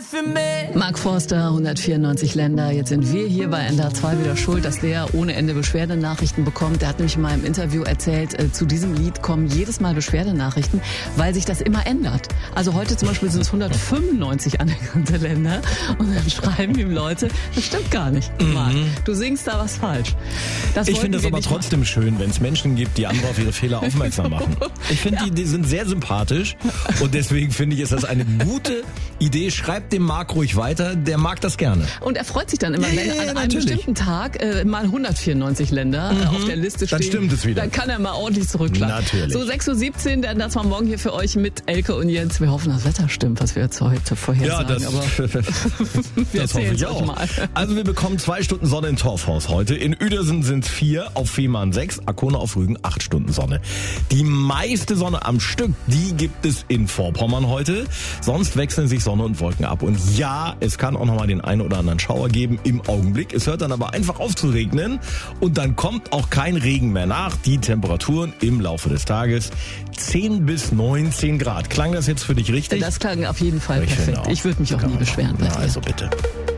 für mich. Mark Forster, 194 Länder. Jetzt sind wir hier bei NDR2 wieder schuld, dass der ohne Ende Beschwerdenachrichten bekommt. Der hat nämlich mal im Interview erzählt, zu diesem Lied kommen jedes Mal Beschwerdenachrichten, weil sich das immer ändert. Also heute zum Beispiel sind es 195 anerkannte Länder und dann schreiben ihm Leute, das stimmt gar nicht, Mark. Du singst da was falsch. Ich finde es aber trotzdem schön, wenn es Menschen gibt, die andere auf ihre Fehler aufmerksam machen. Ich finde, die sind sehr sympathisch und deswegen finde ich, ist das eine gute Idee. Schreibt dem Marc ruhig weiter, der mag das gerne. Und er freut sich dann immer, wenn an einem bestimmten Tag mal 194 Länder auf der Liste stehen. Dann stimmt es wieder. Dann kann er mal ordentlich zurückschlagen. Natürlich. So 6.17 Uhr, das war morgen hier für euch mit Elke und Jens. Wir hoffen, das Wetter stimmt, was wir jetzt heute vorhersagen. Ja, das hoffe ich auch. Mal. Also wir bekommen 2 Stunden Sonne in Torfhaus heute. In Uedersen sind 4, auf Fehmarn 6, Arkona auf Rügen 8 Stunden Sonne. Die meiste Sonne am Stück, die gibt es in Vorpommern heute. Sonst wechseln sich Sonne und Wolken ab. Und ja, es kann auch nochmal den einen oder anderen Schauer geben im Augenblick. Es hört dann aber einfach auf zu regnen und dann kommt auch kein Regen mehr nach. Die Temperaturen im Laufe des Tages 10 bis 19 Grad. Klang das jetzt für dich richtig? Das klang auf jeden Fall Ich perfekt. finde auch. Ich würde mich auch nie beschweren. Na, also bitte.